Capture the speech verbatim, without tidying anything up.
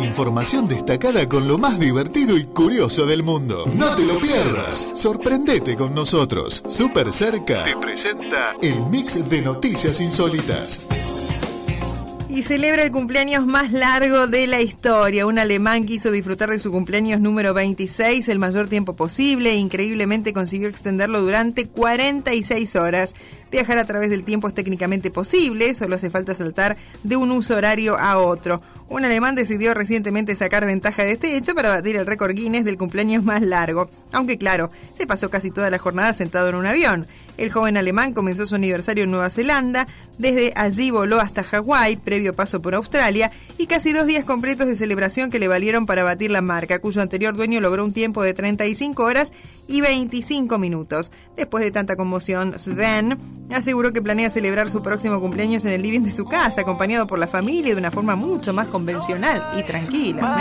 Información destacada con lo más divertido y curioso del mundo. No te lo pierdas. Sorprendete con nosotros. Super Cerca te presenta el mix de noticias insólitas. Y celebra el cumpleaños más largo de la historia. Un alemán quiso disfrutar de su cumpleaños número veintiséis el mayor tiempo posible e increíblemente consiguió extenderlo durante cuarenta y seis horas. Viajar a través del tiempo es técnicamente posible, solo hace falta saltar de un uso horario a otro. Un alemán decidió recientemente sacar ventaja de este hecho para batir el récord Guinness del cumpleaños más largo. Aunque claro, se pasó casi toda la jornada sentado en un avión. El joven alemán comenzó su aniversario en Nueva Zelanda, desde allí voló hasta Hawái, previo paso por Australia, y casi dos días completos de celebración que le valieron para batir la marca, cuyo anterior dueño logró un tiempo de treinta y cinco horas y veinticinco minutos. Después de tanta conmoción, Sven aseguró que planea celebrar su próximo cumpleaños en el living de su casa, acompañado por la familia de una forma mucho más convencional y tranquila.